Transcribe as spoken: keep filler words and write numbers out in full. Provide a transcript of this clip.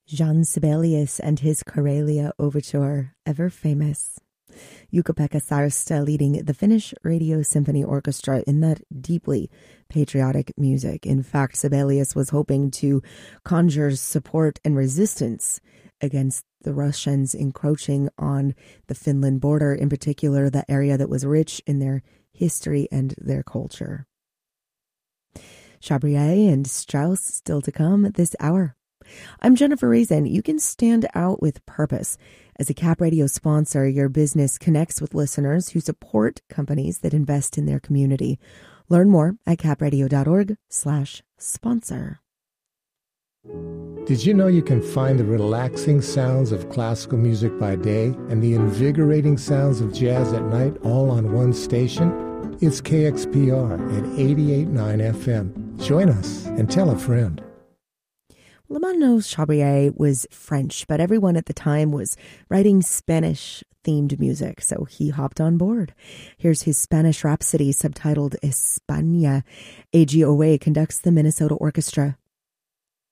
Jean Sibelius and his Karelia Overture, ever famous. Jukka-Pekka Saarista leading the Finnish Radio Symphony Orchestra in that deeply patriotic music. In fact, Sibelius was hoping to conjure support and resistance against the Russians encroaching on the Finland border, in particular, the area that was rich in their history and their culture. Chabrier and Strauss still to come this hour. I'm Jennifer Reason. You can stand out with purpose. As a Cap Radio sponsor, your business connects with listeners who support companies that invest in their community. Learn more at capradio.org slash sponsor. Did you know you can find the relaxing sounds of classical music by day and the invigorating sounds of jazz at night all on one station? It's K X P R at eighty-eight point nine F M. Join us and tell a friend. Emmanuel Chabrier was French, but everyone at the time was writing Spanish-themed music, so he hopped on board. Here's his Spanish Rhapsody, subtitled España. A G O A conducts the Minnesota Orchestra.